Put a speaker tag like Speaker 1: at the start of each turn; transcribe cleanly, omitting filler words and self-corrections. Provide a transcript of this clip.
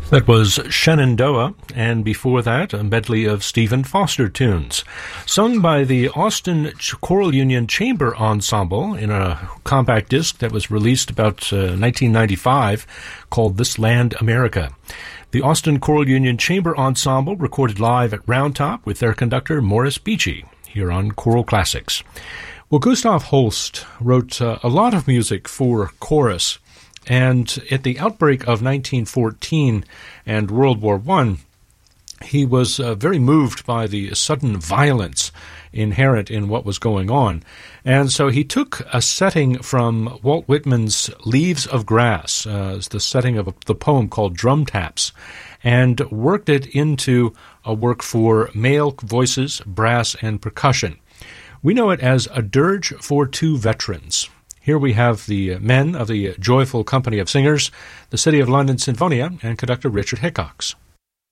Speaker 1: That was Shenandoah, and before that, a medley of Stephen Foster tunes, sung by the Austin Choral Union Chamber Ensemble in a compact disc that was released about 1995 called This Land America. The Austin Choral Union Chamber Ensemble recorded live at Round Top with their conductor Morris Beachy here on Choral Classics. Well, Gustav Holst wrote a lot of music for chorus. And at the outbreak of 1914 and World War I, he was very moved by the sudden violence inherent in what was going on. And so he took a setting from Walt Whitman's Leaves of Grass, the setting of the poem called Drum Taps, and worked it into a work for male voices, brass, and percussion. We know it as A Dirge for Two Veterans. Here we have the men of the Joyful Company of Singers, the City of London Sinfonia, and conductor Richard Hickox.